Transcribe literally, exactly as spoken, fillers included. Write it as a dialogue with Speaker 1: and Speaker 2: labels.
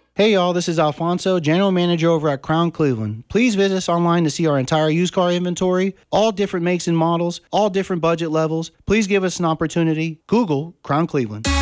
Speaker 1: Hey y'all, this is Alfonso, General Manager over at Crown Cleveland. Please visit us online to see our entire used car inventory, all different makes and models, all different budget levels. Please give us an opportunity. Google Crown Cleveland.